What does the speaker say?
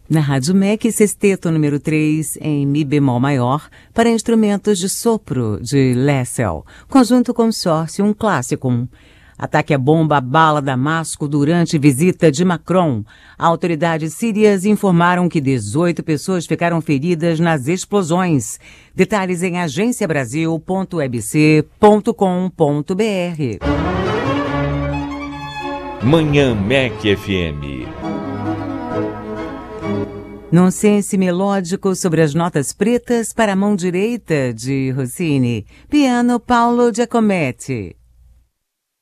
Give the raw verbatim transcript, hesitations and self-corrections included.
Na Rádio M E C, sexteto número três, em Mi bemol maior, para instrumentos de sopro, de Lessel. Conjunto consórcio, um clássico. Ataque a bomba a bala Damasco durante visita de Macron. Autoridades sírias informaram que dezoito pessoas ficaram feridas nas explosões. Detalhes em agência brasil ponto e b c ponto com ponto b r. Manhã M E C F M. Nonsense melódico sobre as notas pretas para a mão direita de Rossini. Piano Paulo Giacometti.